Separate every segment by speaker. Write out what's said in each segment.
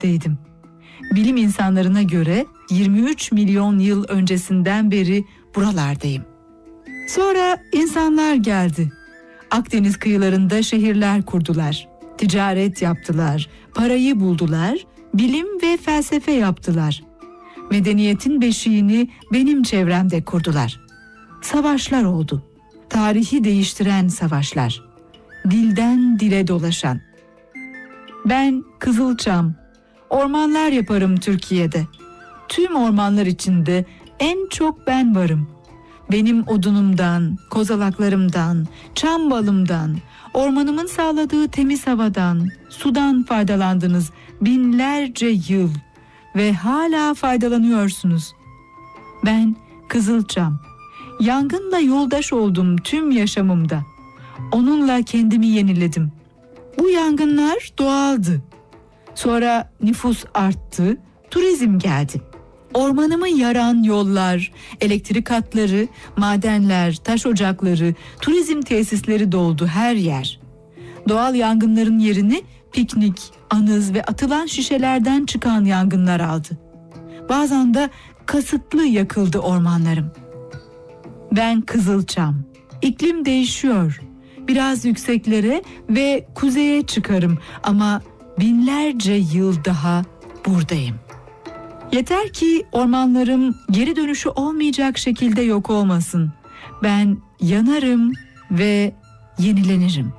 Speaker 1: Tibet'teydim. Bilim insanlarına göre 23 milyon yıl öncesinden beri buralardayım. Sonra insanlar geldi. Akdeniz kıyılarında şehirler kurdular. Ticaret yaptılar, parayı buldular, bilim ve felsefe yaptılar. Medeniyetin beşiğini benim çevremde kurdular. Savaşlar oldu. Tarihi değiştiren savaşlar. Dilden dile dolaşan. Ben Kızılçam. Ormanlar yaparım Türkiye'de. Tüm ormanlar içinde en çok ben varım. Benim odunumdan, kozalaklarımdan, çam balımdan, ormanımın sağladığı temiz havadan, sudan faydalandınız binlerce yıl ve hala faydalanıyorsunuz. Ben Kızılçam. Yangınla yoldaş oldum tüm yaşamımda. Onunla kendimi yeniledim. Bu yangınlar doğaldı. Sonra nüfus arttı, turizm geldi. Ormanımı yaran yollar, elektrik hatları, madenler, taş ocakları, turizm tesisleri doldu her yer. Doğal yangınların yerini piknik, anız ve atılan şişelerden çıkan yangınlar aldı. Bazen de kasıtlı yakıldı ormanlarım. Ben Kızılçam. İklim değişiyor. Biraz yükseklere ve kuzeye çıkarım ama binlerce yıl daha buradayım. Yeter ki ormanlarım geri dönüşü olmayacak şekilde yok olmasın. Ben yanarım ve yenilenirim.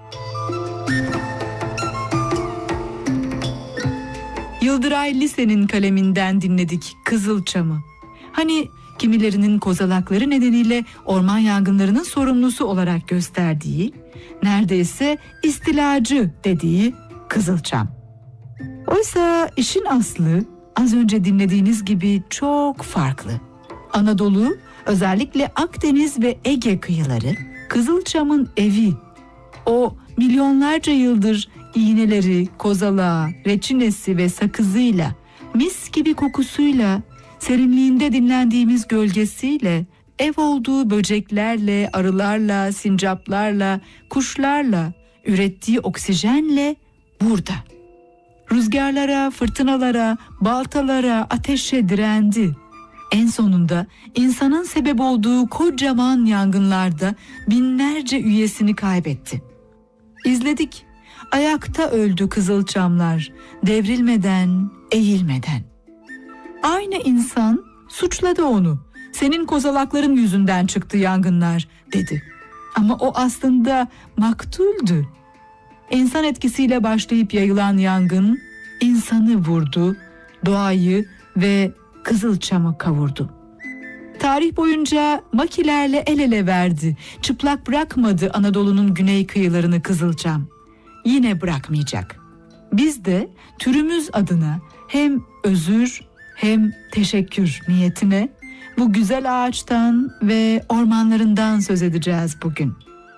Speaker 1: Yıldıray Lise'nin kaleminden dinledik Kızılçam'ı. Hani kimilerinin kozalakları nedeniyle orman yangınlarının sorumlusu olarak gösterdiği, neredeyse istilacı dediği Kızılçam. Oysa işin aslı az önce dinlediğiniz gibi çok farklı. Anadolu, özellikle Akdeniz ve Ege kıyıları Kızılçam'ın evi. O milyonlarca yıldır iğneleri, kozalağı, reçinesi ve sakızıyla, mis gibi kokusuyla, serinliğinde dinlendiğimiz gölgesiyle, ev olduğu böceklerle, arılarla, sincaplarla, kuşlarla, ürettiği oksijenle burada. Rüzgarlara, fırtınalara, baltalara, ateşe direndi. En sonunda insanın sebep olduğu kocaman yangınlarda binlerce üyesini kaybetti. İzledik. Ayakta öldü Kızılçamlar, devrilmeden, eğilmeden. Aynı insan suçladı onu. Senin kozalakların yüzünden çıktı yangınlar dedi. Ama o aslında maktuldü. İnsan etkisiyle başlayıp yayılan yangın insanı vurdu, doğayı ve Kızılçam'ı kavurdu. Tarih boyunca makilerle el ele verdi. Çıplak bırakmadı Anadolu'nun güney kıyılarını Kızılçam. Yine bırakmayacak. Biz de türümüz adına hem özür hem teşekkür niyetine bu güzel ağaçtan ve ormanlarından söz edeceğiz bugün.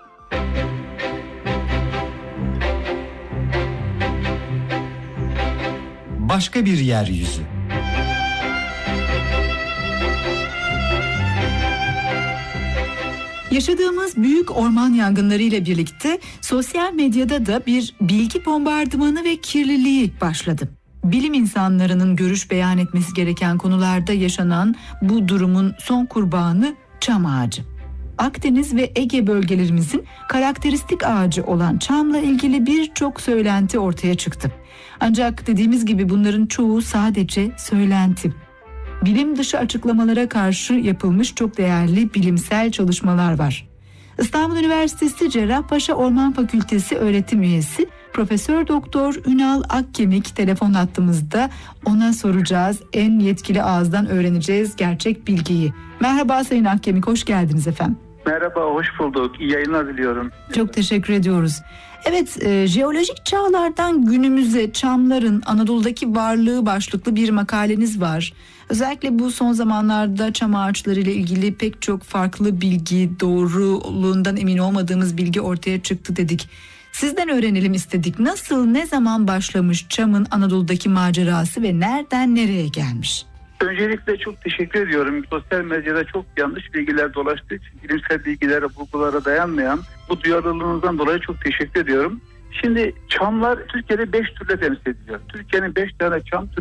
Speaker 2: Başka bir yeryüzü.
Speaker 1: Yaşadığımız büyük orman yangınları ile birlikte sosyal medyada da bir bilgi bombardımanı ve kirliliği başladı. Bilim insanlarının görüş beyan etmesi gereken konularda yaşanan bu durumun son kurbanı çam ağacı. Akdeniz ve Ege bölgelerimizin karakteristik ağacı olan çamla ilgili birçok söylenti ortaya çıktı. Ancak dediğimiz gibi bunların çoğu sadece söylenti. Bilim dışı açıklamalara karşı yapılmış çok değerli bilimsel çalışmalar var. İstanbul Üniversitesi Cerrahpaşa Orman Fakültesi öğretim üyesi Profesör Doktor Ünal Akkemik telefon hattımızda. Ona soracağız, en yetkili ağızdan öğreneceğiz gerçek bilgiyi. Merhaba Sayın Akkemik, hoş geldiniz efendim.
Speaker 3: Merhaba, hoş bulduk. İyi yayınlar diliyorum.
Speaker 1: Çok teşekkür ediyoruz. Evet, jeolojik çağlardan günümüze çamların Anadolu'daki varlığı başlıklı bir makaleniz var. Özellikle bu son zamanlarda çam ağaçları ile ilgili pek çok farklı bilgi, doğruluğundan emin olmadığımız bilgi ortaya çıktı dedik. Sizden öğrenelim istedik. Nasıl, ne zaman başlamış çamın Anadolu'daki macerası ve nereden nereye gelmiş?
Speaker 3: Öncelikle çok teşekkür ediyorum. Sosyal medyada çok yanlış bilgiler dolaştığı için bilimsel bilgilere, bulgulara dayanmayan bu duyarlılığınızdan dolayı çok teşekkür ediyorum. Şimdi çamlar Türkiye'de 5 türle temsil ediliyor. Türkiye'nin 5 tane çam türü